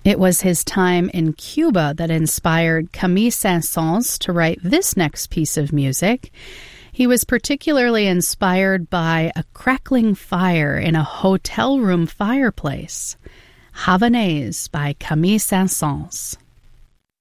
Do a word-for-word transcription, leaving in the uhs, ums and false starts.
It was his time in Cuba that inspired Camille Saint-Saëns to write this next piece of music. He was particularly inspired by a crackling fire in a hotel room fireplace. Havanaise by Camille Saint-Saëns.